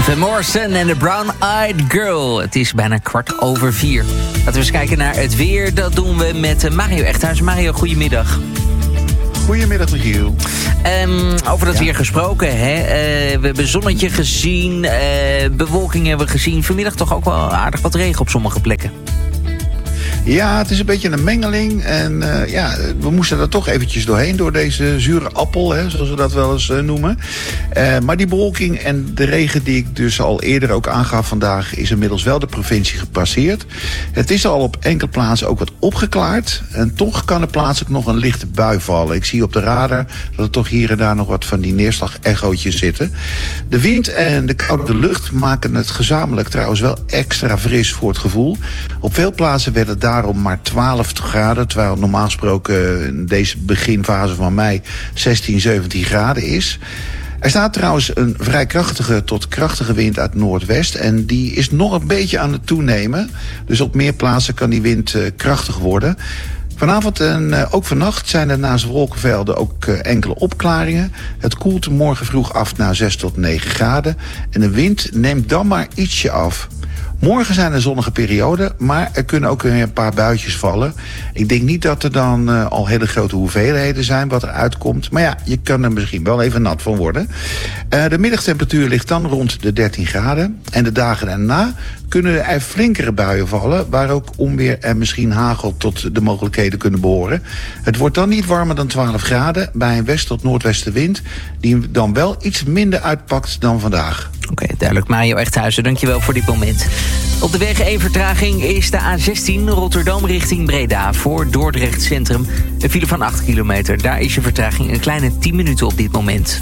Van Morrison en de Brown Eyed Girl. Het is bijna 4:15. Laten we eens kijken naar het weer. Dat doen we met Mario Echthuis. Mario, goedemiddag. Goedemiddag, Michiel. Over dat weer gesproken, hè? We hebben zonnetje gezien, bewolking hebben we gezien. Vanmiddag toch ook wel aardig wat regen op sommige plekken. Ja, het is een beetje een mengeling. En we moesten er toch eventjes doorheen door deze zure appel, hè, zoals we dat wel eens noemen. Maar die bewolking en de regen die ik dus al eerder ook aangaf vandaag, is inmiddels wel de provincie gepasseerd. Het is al op enkele plaatsen ook wat opgeklaard. En toch kan er plaatselijk nog een lichte bui vallen. Ik zie op de radar dat er toch hier en daar nog wat van die neerslag-echootjes zitten. De wind en de koude lucht maken het gezamenlijk trouwens wel extra fris voor het gevoel. Op veel plaatsen werd het daarom maar 12 graden, terwijl normaal gesproken in deze beginfase van mei 16, 17 graden is. Er staat trouwens een vrij krachtige tot krachtige wind uit noordwest en die is nog een beetje aan het toenemen. Dus op meer plaatsen kan die wind krachtig worden. Vanavond en ook vannacht zijn er naast wolkenvelden ook enkele opklaringen. Het koelt morgen vroeg af naar 6 tot 9 graden en de wind neemt dan maar ietsje af. Morgen zijn er zonnige perioden, maar er kunnen ook weer een paar buitjes vallen. Ik denk niet dat er dan al hele grote hoeveelheden zijn wat er uitkomt. Maar ja, je kan er misschien wel even nat van worden. De middagtemperatuur ligt dan rond de 13 graden. En de dagen daarna kunnen er flinkere buien vallen, waar ook onweer en misschien hagel tot de mogelijkheden kunnen behoren. Het wordt dan niet warmer dan 12 graden bij een west- tot noordwestenwind, die dan wel iets minder uitpakt dan vandaag. Oké, duidelijk. Mario Echthuizen, dankjewel voor dit moment. Op de weg 1 vertraging is de A16 Rotterdam richting Breda voor Dordrecht Centrum. Een file van 8 kilometer. Daar is je vertraging een kleine 10 minuten op dit moment.